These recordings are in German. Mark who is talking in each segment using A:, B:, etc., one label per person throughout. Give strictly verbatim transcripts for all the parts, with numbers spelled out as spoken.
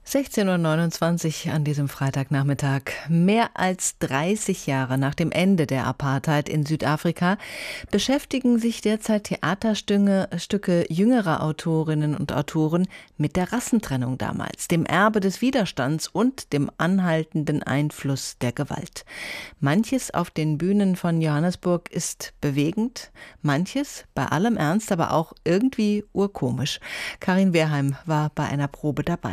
A: sechzehn Uhr neunundzwanzig an diesem Freitagnachmittag. Mehr als dreißig Jahre nach dem Ende der Apartheid in Südafrika beschäftigen sich derzeit Theaterstücke Stücke jüngerer Autorinnen und Autoren mit der Rassentrennung damals, dem Erbe des Widerstands und dem anhaltenden Einfluss der Gewalt. Manches auf den Bühnen von Johannesburg ist bewegend, manches bei allem Ernst, aber auch irgendwie urkomisch. Karin Wehrheim war bei einer Probe dabei.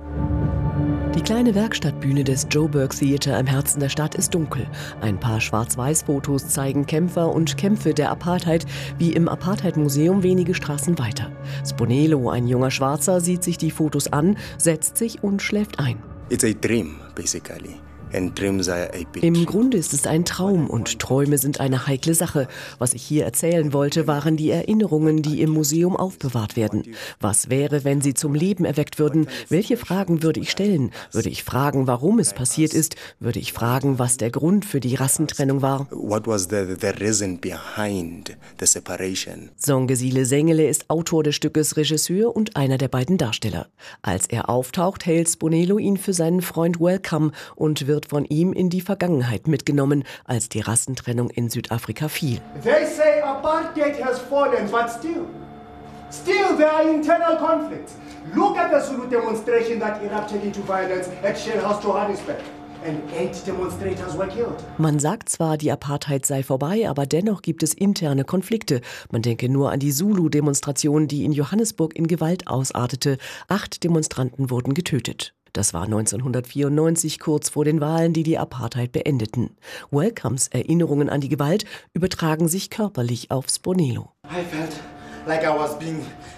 B: Die kleine Werkstattbühne des Joburg Theater im Herzen der Stadt ist dunkel. Ein paar Schwarz-Weiß-Fotos zeigen Kämpfer und Kämpfe der Apartheid, wie im Apartheid-Museum wenige Straßen weiter. Sponelo, ein junger Schwarzer, sieht sich die Fotos an, setzt sich und schläft ein.
C: It's a dream, basically.
B: Im Grunde ist es ein Traum und Träume sind eine heikle Sache. Was ich hier erzählen wollte, waren die Erinnerungen, die im Museum aufbewahrt werden. Was wäre, wenn sie zum Leben erweckt würden? Welche Fragen würde ich stellen? Würde ich fragen, warum es passiert ist? Würde ich fragen, was der Grund für die Rassentrennung war?
C: What was the, the reason behind the separation?
B: Songesile Sengele ist Autor des Stückes, Regisseur und einer der beiden Darsteller. Als er auftaucht, hält Sponelo ihn für seinen Freund Welcome und wird von ihm in die Vergangenheit mitgenommen, als die Rassentrennung in Südafrika fiel.
D: They say apartheid has fallen, but still, still there are internal conflicts. Look at the Zulu demonstration that erupted into violence at Shell House, Johannesburg. And eight demonstrators were killed.
B: Man sagt zwar, die Apartheid sei vorbei, aber dennoch gibt es interne Konflikte. Man denke nur an die Zulu-Demonstration, die in Johannesburg in Gewalt ausartete. Acht Demonstranten wurden getötet. Das war neunzehnhundertvierundneunzig, kurz vor den Wahlen, die die Apartheid beendeten. Welcomes Erinnerungen an die Gewalt übertragen sich körperlich auf Sponelo.
D: I felt like I was being,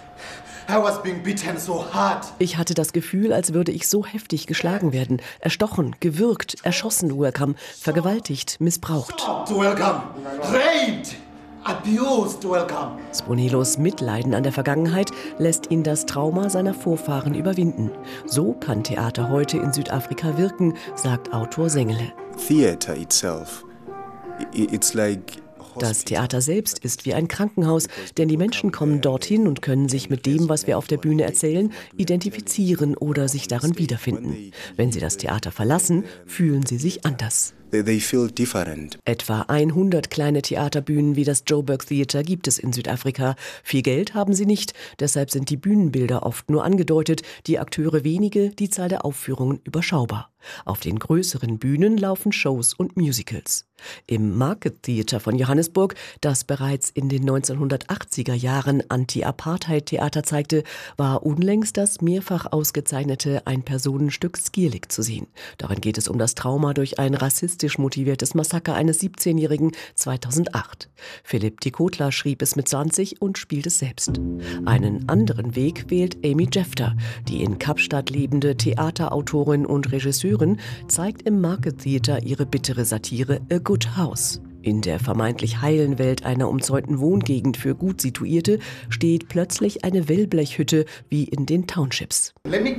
D: I was being beaten so hard.
B: Ich hatte das Gefühl, als würde ich so heftig geschlagen werden, erstochen, gewürgt, erschossen, Welcome, vergewaltigt, missbraucht.
D: Welcome, raped. Abused, Welcome.
B: Sponelos Mitleiden an der Vergangenheit lässt ihn das Trauma seiner Vorfahren überwinden. So kann Theater heute in Südafrika wirken, sagt Autor Sengele.
C: Theater itself, it's like
B: Das Theater selbst ist wie ein Krankenhaus, denn die Menschen kommen dorthin und können sich mit dem, was wir auf der Bühne erzählen, identifizieren oder sich darin wiederfinden. Wenn sie das Theater verlassen, fühlen sie sich anders.
C: They feel different.
B: Etwa hundert kleine Theaterbühnen wie das Joburg Theater gibt es in Südafrika. Viel Geld haben sie nicht, deshalb sind die Bühnenbilder oft nur angedeutet, die Akteure wenige, die Zahl der Aufführungen überschaubar. Auf den größeren Bühnen laufen Shows und Musicals. Im Market Theater von Johannesburg, das bereits in den neunzehnhundertachtziger Jahren Anti-Apartheid-Theater zeigte, war unlängst das mehrfach ausgezeichnete Ein-Personenstück Skierlik zu sehen. Darin geht es um das Trauma durch ein rassistisch motiviertes Massaker eines siebzehnjährigen zweitausendacht. Philipp Tikotler schrieb es mit zwanzig und spielt es selbst. Einen anderen Weg wählt Amy Jefter, die in Kapstadt lebende Theaterautorin und Regisseurin, zeigt im Market Theater ihre bittere Satire A Good House. In der vermeintlich heilen Welt einer umzäunten Wohngegend für gut Situierte steht plötzlich eine Wellblechhütte wie in den Townships.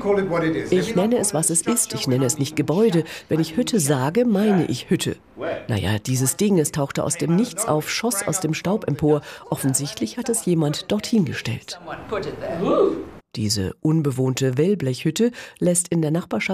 B: Ich nenne es, was es ist. Ich nenne es nicht Gebäude. Wenn ich Hütte sage, meine ich Hütte. Naja, dieses Ding, es tauchte aus dem Nichts auf, schoss aus dem Staub empor. Offensichtlich hat es jemand dorthin gestellt. Diese unbewohnte Wellblechhütte lässt in der Nachbarschaft